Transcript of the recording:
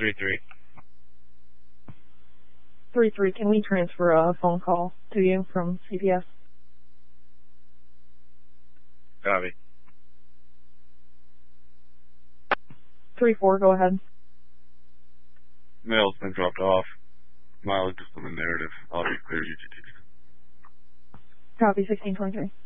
3-3. 3-3, can we transfer a phone call to you from CPS? Copy. 3-4, go ahead. Mail's been dropped off. Mileage is on the narrative. Auto clear UGT. Copy, 1623.